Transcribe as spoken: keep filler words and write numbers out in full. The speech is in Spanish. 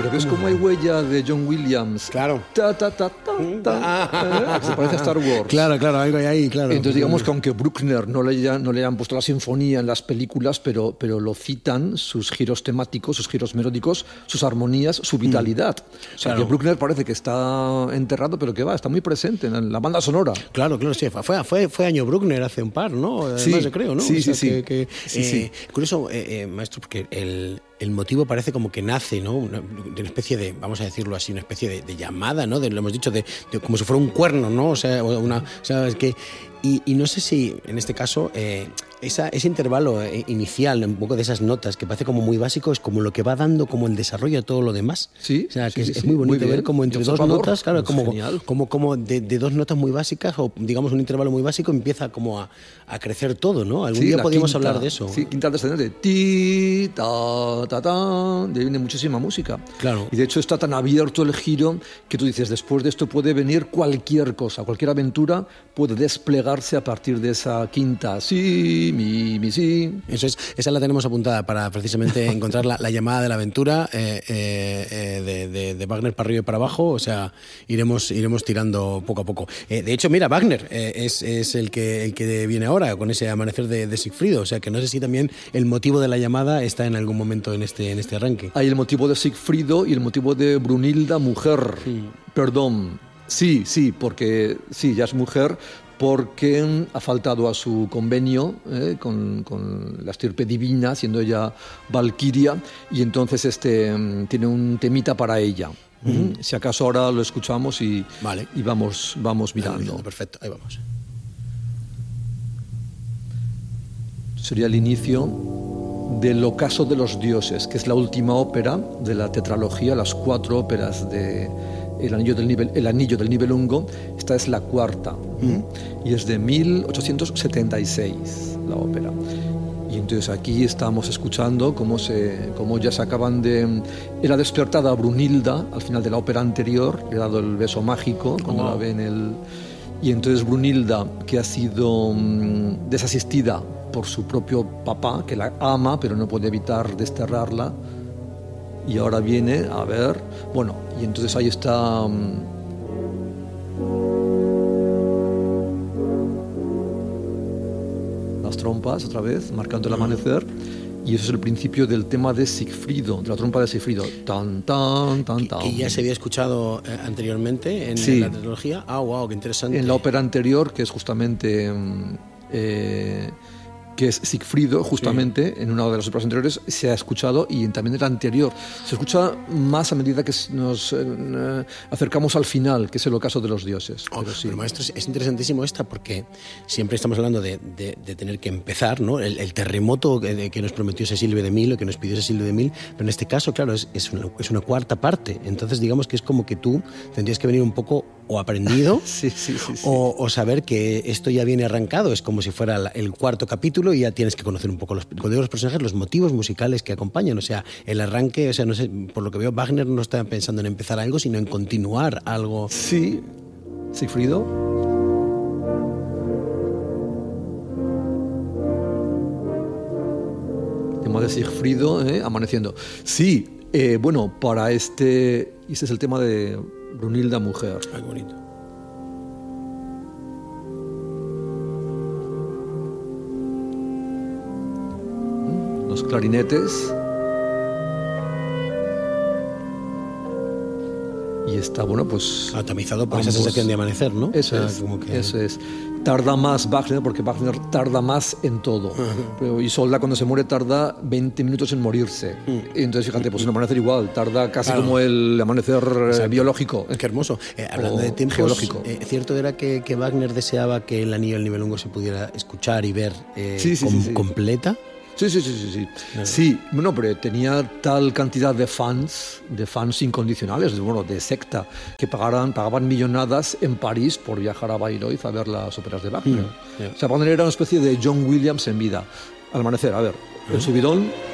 Pero ves cómo hay huella de John Williams. Claro. Ta, ta, ta, ta, ta, ¿eh? Que se parece a Star Wars. Claro, claro, algo hay ahí, claro. Entonces digamos que aunque Bruckner no le, hayan, no le hayan puesto la sinfonía en las películas, pero, pero lo citan, sus giros temáticos, sus giros melódicos, sus armonías, su vitalidad. Mm. O sea, claro. que Bruckner parece que está enterrado, pero que va, está muy presente en la banda sonora. Claro, claro, sí. Fue, fue, fue año Bruckner hace un par, ¿no? Además, sí, yo creo, ¿no? Sí, o sea, sí, que, sí. Que, sí, eh, sí. Curioso, eh, eh, maestro, porque el... el motivo parece como que nace, ¿no? Una, de una especie de, vamos a decirlo así, una especie de, de llamada, ¿no? De, lo hemos dicho, de, de como si fuera un cuerno, ¿no? O sea, una, o sea, es que y, y no sé si en este caso eh, esa, ese intervalo eh, inicial, un poco de esas notas que parece como muy básico, es como lo que va dando como el desarrollo a todo lo demás. Sí. O sea, sí, que sí, es, sí. es muy bonito muy ver como entre dos notas, claro, como, como, como de, de dos notas muy básicas o digamos un intervalo muy básico empieza como a, a crecer todo, ¿no? Algún sí, día podríamos quinta, hablar de eso. Sí, quinta descendente. Ti, ta, ta, ta. De ahí viene muchísima música. Claro. Y de hecho está tan abierto el giro que tú dices, después de esto puede venir cualquier cosa, cualquier aventura puede desplegarse a partir de esa quinta. Sí, mi, mi, sí. Eso es, esa la tenemos apuntada para precisamente encontrar la, la llamada de la aventura eh, eh, de, de, de Wagner para arriba y para abajo. O sea, iremos, iremos tirando poco a poco. Eh, de hecho, mira, Wagner eh, es, es el, que, el que viene ahora con ese amanecer de, de Sigfrido. O sea, que no sé si también el motivo de la llamada está en algún momento en este, en este arranque. Hay el motivo de Sigfrido y el motivo de Brunilda, mujer. Sí. Perdón. Sí, sí, porque sí, ya es mujer, porque ha faltado a su convenio eh, con, con la estirpe divina, siendo ella valquiria, y entonces este, tiene un temita para ella. Mm. Si acaso ahora lo escuchamos y, vale. y vamos, vamos mirando. Perfecto, ahí vamos. Sería el inicio del Ocaso de los Dioses, que es la última ópera de la tetralogía, las cuatro óperas de El Anillo del, Nivel, el Anillo del Nibelungo. Esta es la cuarta, ¿Mm? y es de mil ochocientos setenta y seis la ópera. Y entonces aquí estamos escuchando cómo, se, cómo ya se acaban de... Era despertada a Brunilda al final de la ópera anterior, le ha dado el beso mágico cuando oh. la ve en el... Y entonces Brunilda, que ha sido um, desasistida por su propio papá, que la ama, pero no puede evitar desterrarla, y ahora viene a ver... Bueno, y entonces ahí está... Um, las trompas, otra vez, marcando el amanecer, y eso es el principio del tema de Sigfrido, de la trompa de Sigfrido. Tan, tan, tan, tan. Que ya se había escuchado eh, anteriormente en, sí. en la trilogía. Ah, wow, qué interesante. En la ópera anterior, que es justamente... Eh, que es Sigfrido, justamente, sí. en una de las óperas anteriores, se ha escuchado, y también en la anterior. Se escucha más a medida que nos eh, acercamos al final, que es el Ocaso de los Dioses. Oh, pero sí. Pero maestro, es interesantísimo esta, porque siempre estamos hablando de, de, de tener que empezar, ¿no? El, el terremoto que, que nos prometió Cecil B. DeMille, o que nos pidió Cecil B. DeMille, pero en este caso, claro, es, es, una, es una cuarta parte. Entonces, digamos que es como que tú tendrías que venir un poco o aprendido sí, sí, sí, sí. O, o saber que esto ya viene arrancado. Es como si fuera el cuarto capítulo y ya tienes que conocer un poco los, los personajes, los motivos musicales que acompañan. O sea, el arranque, o sea, no sé, por lo que veo, Wagner no está pensando en empezar algo, sino en continuar algo. Sí, Sigfrido. Tema de Sigfrido, ¿eh? Amaneciendo. Sí, eh, bueno, para este... Este es el tema de Brunilda, mujer. Ay, bonito. Los clarinetes. Y está, bueno, pues... Atomizado por ambos, esa sensación de amanecer, ¿no? Eso, o sea, es, como que... eso es. Tarda más Wagner, porque Wagner tarda más en todo. Uh-huh. Pero Isolda, cuando se muere, tarda veinte minutos en morirse. Uh-huh. Y entonces, fíjate, pues un amanecer igual, tarda casi claro. como el amanecer Exacto. biológico. Qué hermoso. Eh, hablando de tiempos, geológico. Eh, ¿Cierto era que, que Wagner deseaba que el Anillo del Nibelungo se pudiera escuchar y ver eh, sí, sí, com- sí, sí. completa? Sí, sí, sí, sí, sí. No. Sí, bueno, pero tenía tal cantidad de fans, de fans incondicionales, bueno, de secta, que pagaran, pagaban millonadas en París por viajar a Bayreuth a ver las óperas de Wagner. Mm, yeah. O sea, Wagner era una especie de John Williams en vida. Al amanecer, a ver, el subidón...